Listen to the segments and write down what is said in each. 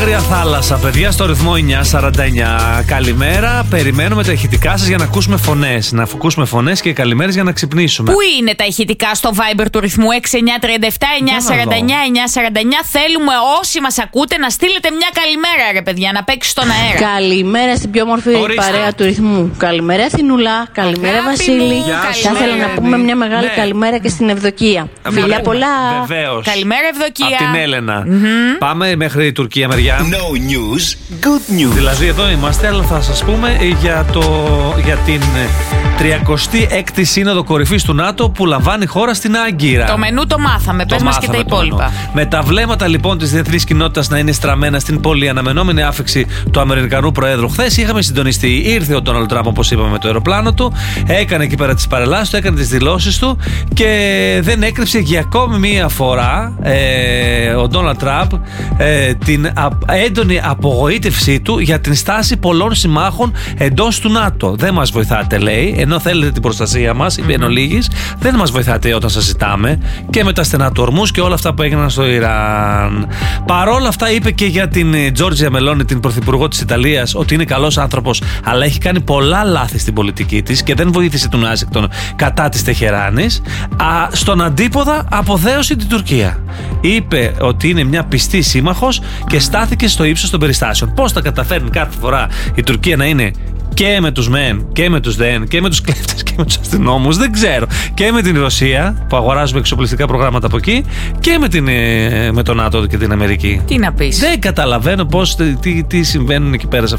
Άγρια θάλασσα, παιδιά, στο ρυθμό 949. Καλημέρα. Περιμένουμε τα ηχητικά σας για να ακούσουμε φωνές. Να ακούσουμε φωνές και καλημέρες για να ξυπνήσουμε. Πού είναι τα ηχητικά στο Viber του ρυθμού 6937-949-949? Θέλουμε όσοι μας ακούτε να στείλετε μια καλημέρα, ρε παιδιά, να παίξει στον αέρα. Καλημέρα στην πιο όμορφη παρέα του ρυθμού. Καλημέρα Αθηνούλα. Καλημέρα Βασίλη. Θα ήθελα να πούμε μια μεγάλη καλημέρα και στην Ευδοκία. Φιλιά πολλά. Βεβαίως. Καλημέρα Ευδοκία. Από την Έλενα. Πάμε μέχρι η Τουρκία μεριά. No news, good news. Δηλαδή εδώ είμαστε, αλλά θα σας πούμε για την 36η Σύνοδο Κορυφής του ΝΑΤΟ που λαμβάνει χώρα στην Άγκυρα. Το μενού το μάθαμε, πες μας και τα υπόλοιπα. Με τα βλέμματα λοιπόν της διεθνής κοινότητας να είναι στραμμένα στην πολύ αναμενόμενη άφηξη του Αμερικανού Προέδρου, χθες είχαμε συντονιστεί. Ήρθε ο Ντόναλντ Τραμπ, όπως είπαμε, με το αεροπλάνο του, έκανε εκεί πέρα τις παρελάσεις του, έκανε τις δηλώσεις του και δεν έκρυψε για ακόμη μία φορά ο Ντόναλντ Τραμπ την έντονη απογοήτευσή του για την στάση πολλών συμμάχων εντός του ΝΑΤΟ. Δεν μας βοηθάτε, λέει, ενώ θέλετε την προστασία μας, είπε εν ολίγης, δεν μας βοηθάτε όταν σας ζητάμε, και με τα στενατορμούς και όλα αυτά που έγιναν στο Ιράν. Παρόλα αυτά, είπε και για την Τζόρτζια Μελόνι, την πρωθυπουργό της Ιταλίας, ότι είναι καλός άνθρωπος, αλλά έχει κάνει πολλά λάθη στην πολιτική της και δεν βοήθησε τον Ουάσιγκτον κατά της Τεχεράνης. Στον αντίποδα, αποδέωσε την Τουρκία. Είπε ότι είναι μια πιστή σύμμαχος και στάθηκε στο ύψος των περιστάσεων. Πώς θα καταφέρνει κάθε φορά η Τουρκία να είναι και με τους μεν και με τους δεν και με τους κλέφτες και με τους αστυνόμους, δεν ξέρω, και με την Ρωσία που αγοράζουμε εξοπλιστικά προγράμματα από εκεί και με το ΝΑΤΟ και την Αμερική. Τι να πεις? Δεν καταλαβαίνω τι συμβαίνουν εκεί πέρα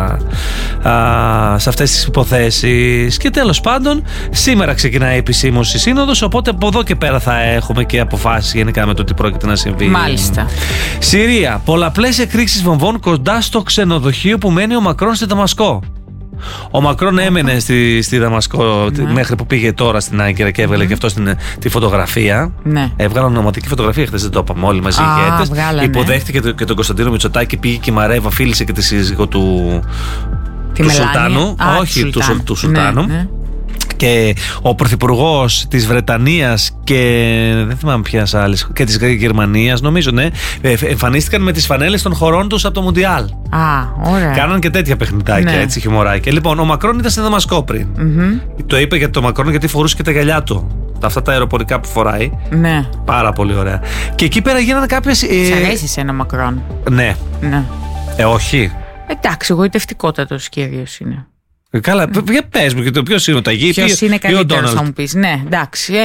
σε αυτές τις υποθέσεις. Και τέλος πάντων, σήμερα ξεκινάει επισήμως η Σύνοδος, οπότε από εδώ και πέρα θα έχουμε και αποφάσεις γενικά με το τι πρόκειται να συμβεί. Μάλιστα. Συρία. Πολλαπλές εκρήξεις βομβών κοντά στο ξενοδοχείο που μένει ο Μακρόν στη Δαμασκό. Ο Μακρόν έμενε στη Δαμασκό μέχρι που πήγε τώρα στην Άγκυρα και έβγαλε και αυτό τη φωτογραφία. Ναι. Έβγαλαν ονοματική φωτογραφία, χθες δεν το είπαμε όλοι μαζί οι ηγέτες. Υποδέχτηκε και τον Κωνσταντίνο Μητσοτάκη, πήγε και η Μαρέβα, φίλησε και τη σύζυγο του Σουλτάνου. Όχι, του Σουλτάνου. Ναι. Και ο πρωθυπουργός της Βρετανίας και δεν θυμάμαι ποιας άλλης, και της Γερμανίας, νομίζω, ναι, εμφανίστηκαν με τις φανέλες των χωρών τους από το Μουντιάλ. Ωραία. Κάναν και τέτοια παιχνιδάκια, έτσι, χιμωράκια. Λοιπόν, ο Μακρόν ήταν στη Δαμασκό πριν. Το είπε για το Μακρόν γιατί φορούσε και τα γυαλιά του. Αυτά τα αεροπορικά που φοράει. Ναι. Πάρα πολύ ωραία. Και εκεί πέρα γίνανε κάποιες. Σ' αρέσει εσένα Μακρόν? Ναι. Όχι. Εντάξει, εγωιτευτικότατος κύριος είναι. Καλά, πες μου και το ποιος είναι ο Ταγί, ποιος είναι καλύτερος, θα μου πεις. Ναι, εντάξει.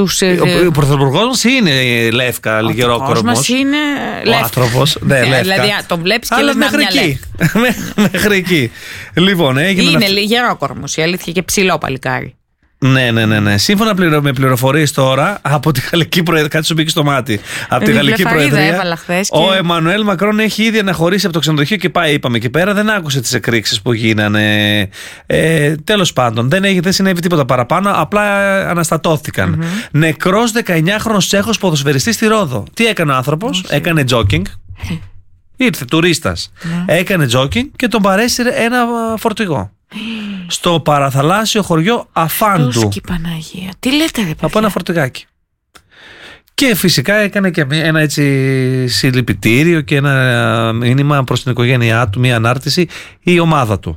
Ο πρωθυπουργός μας είναι λεύκα, λιγερόκορμος. Ο μας είναι λεύκα. Ο άνθρωπος, ναι, λεύκα. Δηλαδή τον βλέπεις και λες να μια λεύκα. Μέχρι εκεί. Λοιπόν, είναι λιγερόκορμος, η αλήθεια, και ψηλό παλικάρι. Ναι. Σύμφωνα με πληροφορίες τώρα από τη Γαλλική Προεδρία, κάτι σου μπήκε στο μάτι. Από τη Γαλλική Προεδρία, ο Εμμανουέλ Μακρόν έχει ήδη αναχωρήσει από το ξενοδοχείο και πάει, είπαμε, εκεί πέρα. Δεν άκουσε τις εκρήξεις που γίνανε. Τέλος πάντων, δεν συνέβη τίποτα παραπάνω, απλά αναστατώθηκαν. Νεκρός 19χρονος Τσέχος ποδοσφαιριστής στη Ρόδο. Τι έκανε ο άνθρωπος? Έκανε τζόκινγκ. Ήρθε τουρίστας. Έκανε τζόκινγκ και τον παρέσυρε ένα φορτηγό στο παραθαλάσσιο χωριό Αφάντου. Παναγία. Τι λέτε, ρε παιδιά? Από ένα φορτηγάκι. Και φυσικά έκανε και ένα έτσι συλληπιτήριο και ένα μήνυμα προς την οικογένειά του, μια ανάρτηση, η ομάδα του.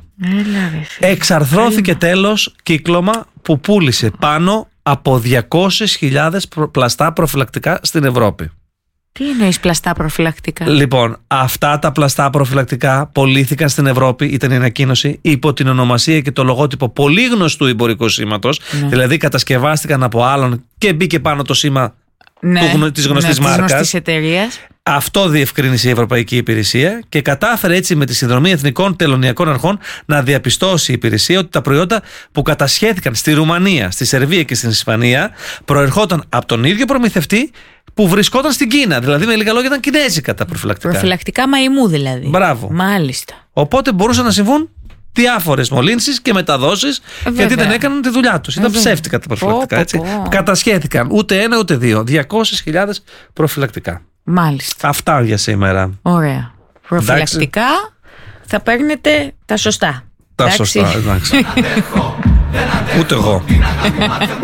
Εξαρθρώθηκε τέλος κύκλωμα που πούλησε πάνω από 200.000 πλαστά προφυλακτικά στην Ευρώπη. Τι εννοείς πλαστά προφυλακτικά? Λοιπόν, αυτά τα πλαστά προφυλακτικά πωλήθηκαν στην Ευρώπη, ήταν η ανακοίνωση, υπό την ονομασία και το λογότυπο πολύ γνωστού εμπορικού σήματος. Δηλαδή κατασκευάστηκαν από άλλον και μπήκε πάνω το σήμα της γνωστής μάρκας. Της γνωστής εταιρείας. Αυτό διευκρίνησε η Ευρωπαϊκή Υπηρεσία και κατάφερε έτσι με τη συνδρομή εθνικών τελωνειακών αρχών να διαπιστώσει η υπηρεσία ότι τα προϊόντα που κατασχέθηκαν στη Ρουμανία, στη Σερβία και στην Ισπανία προερχόταν από τον ίδιο προμηθευτή που βρισκόταν στην Κίνα. Δηλαδή, με λίγα λόγια, ήταν κινέζικα τα προφυλακτικά. Προφυλακτικά μαϊμού δηλαδή. Μπράβο. Μάλιστα. Οπότε μπορούσαν να συμβούν διάφορες μολύνσεις και μεταδόσεις, γιατί δεν έκαναν τη δουλειά τους. Ήταν ψεύτικα τα προφυλακτικά. Έτσι. Κατασχέθηκαν ούτε ένα ούτε δύο. 200.000 προφυλακτικά. Μάλιστα. Αυτά για σήμερα. Ωραία. Προφυλακτικά θα παίρνετε τα σωστά. Τα σωστά, εντάξει. Ούτε εγώ.